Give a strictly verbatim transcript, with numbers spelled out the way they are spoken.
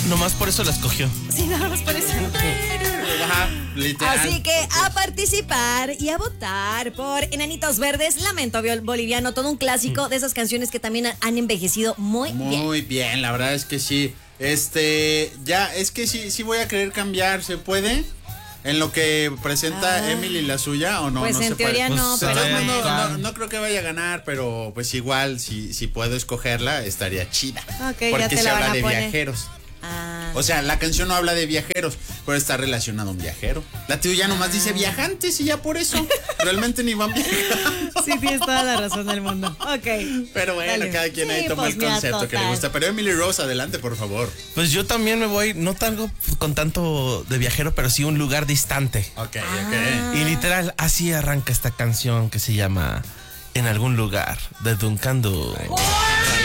Nomás por eso la escogió. Sí, nada más por eso. Ajá, literal. Así que a participar y a votar por Enanitos Verdes, Lamento Boliviano, todo un clásico de esas canciones que también han envejecido muy, Muy bien. Muy bien, la verdad es que sí. Este, ya, es que sí, sí voy a querer cambiar, ¿se puede? En lo que presenta Ah. Emily la suya, ¿o no? Pues no en se teoría puede. no, Pues, pero a ver, bueno. No, no, no creo que vaya a ganar, pero pues igual si, si puedo escogerla estaría chida. Ok, ya porque te se la van habla a de poner. viajeros. Ah. O sea, la canción no habla de viajeros, pero está relacionado a un viajero. La tuya nomás Ah. dice viajantes y ya por eso. Realmente ni van viajando. Sí, tienes toda la razón del mundo. Ok. Pero bueno, Dale. cada quien ahí Sí, toma pues, el mira, concepto que le total. gusta. Pero Emily Rose, adelante, por favor. Pues yo también me voy, no tanto con tanto de viajero, pero sí un lugar distante. Ok, Ah. ok. Y literal, así arranca esta canción que se llama En algún lugar, de Duncan Du.